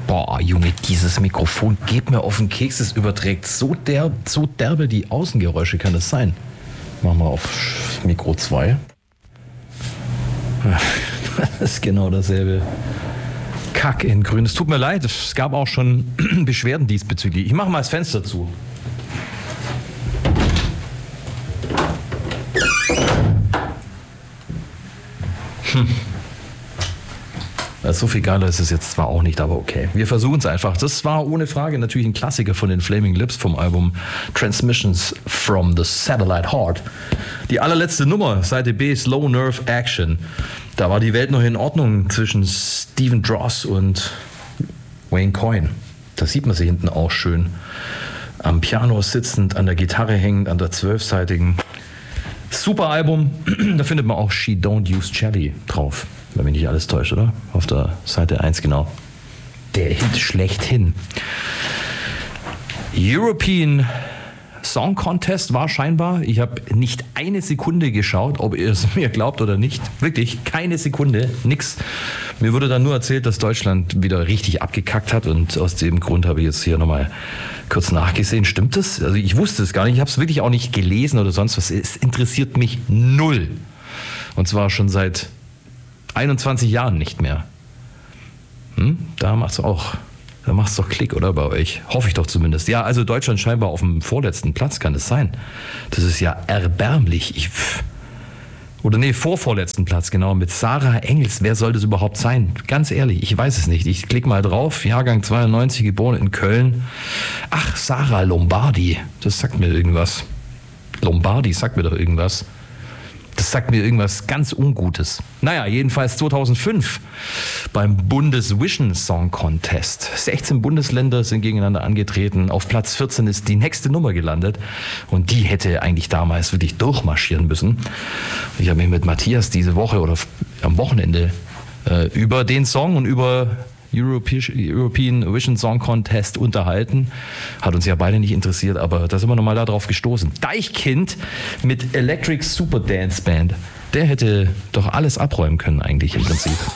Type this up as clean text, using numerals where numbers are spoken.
Boah, Junge, dieses Mikrofon geht mir auf den Keks. Es überträgt so derbe die Außengeräusche. Kann das sein? Machen wir auf Mikro 2. Das ist genau dasselbe. Kack in grün. Es tut mir leid, es gab auch schon Beschwerden diesbezüglich. Ich mache mal das Fenster zu. So viel geiler ist es jetzt zwar auch nicht, aber okay. Wir versuchen es einfach. Das war ohne Frage natürlich ein Klassiker von den Flaming Lips vom Album Transmissions from the Satellite Heart. Die allerletzte Nummer, Seite B, Slow Nerve Action. Da war die Welt noch in Ordnung zwischen Stephen Dross und Wayne Coyne. Da sieht man sie hinten auch schön. Am Piano sitzend, an der Gitarre hängend, an der 12-seitigen. Super Album. Da findet man auch She Don't Use Jelly drauf. Wenn mich nicht alles täuscht, oder? Auf der Seite 1, genau. Der Hit schlechthin. European Song Contest war scheinbar. Ich habe nicht eine Sekunde geschaut, ob ihr es mir glaubt oder nicht. Wirklich keine Sekunde, nix. Mir wurde dann nur erzählt, dass Deutschland wieder richtig abgekackt hat und aus dem Grund habe ich jetzt hier nochmal kurz nachgesehen. Stimmt das? Also ich wusste es gar nicht. Ich habe es wirklich auch nicht gelesen oder sonst was. Es interessiert mich null. Und zwar schon seit 21 Jahren nicht mehr. Da macht's doch Klick, oder bei euch? Hoffe ich doch zumindest. Ja, also Deutschland scheinbar auf dem vorletzten Platz, kann es sein. Das ist ja erbärmlich. Vorvorletzten Platz, genau, mit Sarah Engels. Wer soll das überhaupt sein? Ganz ehrlich, ich weiß es nicht. Ich klicke mal drauf, Jahrgang 92, geboren in Köln. Ach, Sarah Lombardi, das sagt mir irgendwas. Lombardi sagt mir doch irgendwas. Das sagt mir irgendwas ganz Ungutes. Naja, jedenfalls 2005 beim Bundesvision Song Contest. 16 Bundesländer sind gegeneinander angetreten. Auf Platz 14 ist die nächste Nummer gelandet. Und die hätte eigentlich damals wirklich durchmarschieren müssen. Ich habe mich mit Matthias diese Woche oder am Wochenende über den Song und über European Vision Song Contest unterhalten. Hat uns ja beide nicht interessiert, aber da sind wir nochmal darauf gestoßen. Deichkind mit Electric Super Dance Band. Der hätte doch alles abräumen können eigentlich im Prinzip.